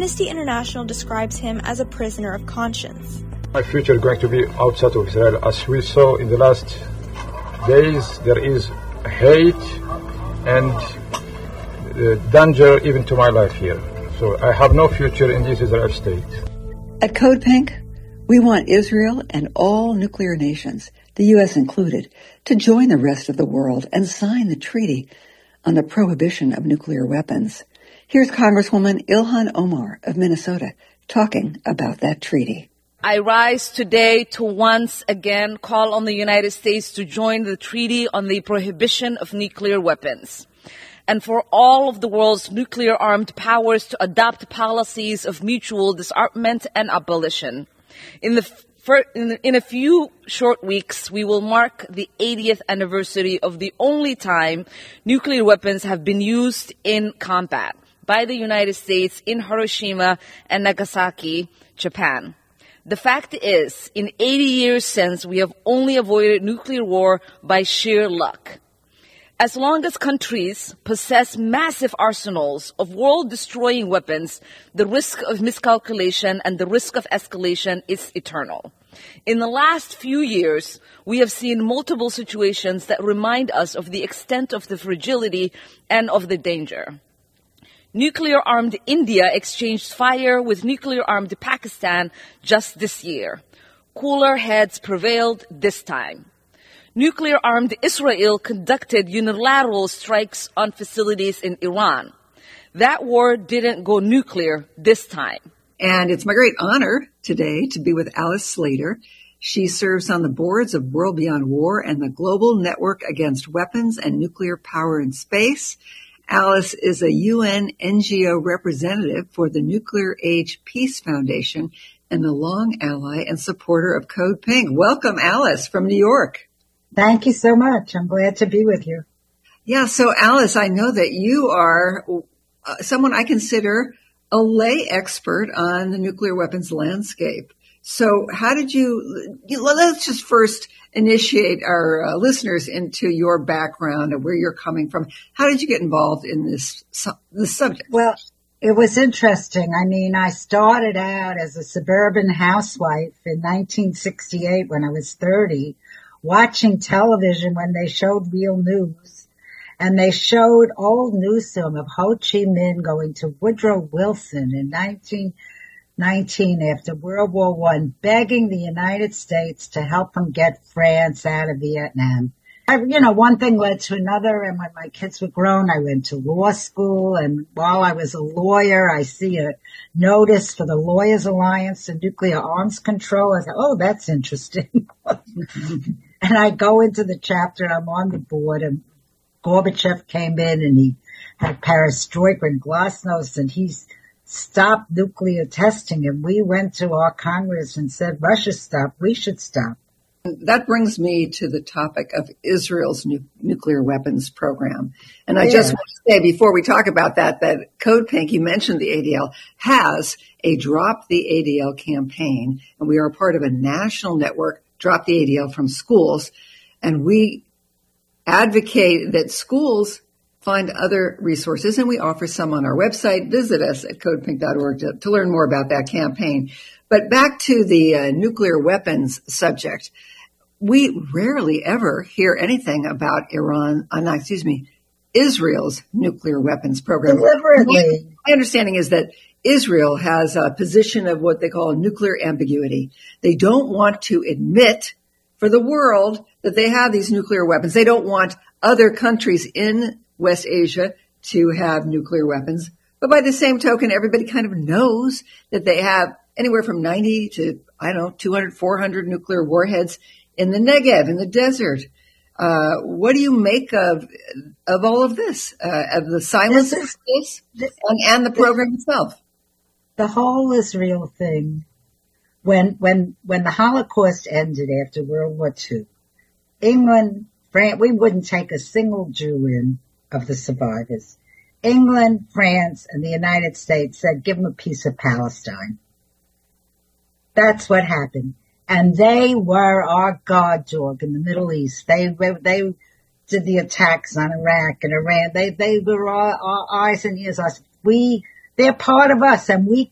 Amnesty International describes him as a prisoner of conscience. My future is going to be outside of Israel. As we saw in the last days, there is hate and danger even to my life here. So I have no future in this Israel state. At Code Pink, we want Israel and all nuclear nations, the U.S. included, to join the rest of the world and sign the treaty on the prohibition of nuclear weapons. Here's Congresswoman Ilhan Omar of Minnesota talking about that treaty. I rise today to once again call on the United States to join the treaty on the prohibition of nuclear weapons, and for all of the world's nuclear-armed powers to adopt policies of mutual disarmament and abolition. In a few short weeks, we will mark the 80th anniversary of the only time nuclear weapons have been used in combat by the United States in Hiroshima and Nagasaki, Japan. The fact is, in 80 years since, we have only avoided nuclear war by sheer luck. As long as countries possess massive arsenals of world-destroying weapons, the risk of miscalculation and the risk of escalation is eternal. In the last few years, we have seen multiple situations that remind us of the extent of the fragility and of the danger. Nuclear-armed India exchanged fire with nuclear-armed Pakistan just this year. Cooler heads prevailed this time. Nuclear-armed Israel conducted unilateral strikes on facilities in Iran. That war didn't go nuclear this time. And it's my great honor today to be with Alice Slater. She serves on the boards of World Beyond War and the Global Network Against Weapons and Nuclear Power in Space. Alice is a UN NGO representative for the Nuclear Age Peace Foundation and a long ally and supporter of Code Pink. Welcome, Alice, from New York. Thank you so much. I'm glad to be with you. Yeah, so Alice, I know that you are someone I consider a lay expert on the nuclear weapons landscape. So how did let's just first initiate our listeners into your background and where you're coming from. How did you get involved in this subject? Well, it was interesting. I mean, I started out as a suburban housewife in 1968 when I was 30, watching television when they showed real news. And they showed old news film of Ho Chi Minh going to Woodrow Wilson in 1919 after World War I, begging the United States to help him get France out of Vietnam. One thing led to another, and when my kids were grown, I went to law school, and while I was a lawyer, I see a notice for the Lawyers Alliance and Nuclear Arms Control. I thought, oh, that's interesting. And I go into the chapter, and I'm on the board, and Gorbachev came in, and he had perestroika and glasnost, and he's stopped nuclear testing, and we went to our Congress and said, Russia stopped, we should stop. That brings me to the topic of Israel's nuclear weapons program. And I just want to say, before we talk about that Code Pink, you mentioned the ADL, has a Drop the ADL campaign, and we are a part of a national network, Drop the ADL from Schools, and we advocate that schools find other resources, and we offer some on our website. Visit us at codepink.org to learn more about that campaign. But back to the nuclear weapons subject. We rarely ever hear anything about Israel's nuclear weapons program. Deliberately. My understanding is that Israel has a position of what they call nuclear ambiguity. They don't want to admit for the world that they have these nuclear weapons. They don't want other countries in West Asia to have nuclear weapons. But by the same token, everybody kind of knows that they have anywhere from 90 to, 200, 400 nuclear warheads in the Negev, in the desert. What do you make of all of this, of the silence of this and the program itself? The whole Israel thing, when the Holocaust ended after World War II, England, France, we wouldn't take a single Jew in of the survivors. England, France, and the United States said, give them a piece of Palestine. That's what happened. And they were our guard dog in the Middle East. They did the attacks on Iraq and Iran. They were our eyes and ears. They're part of us, and we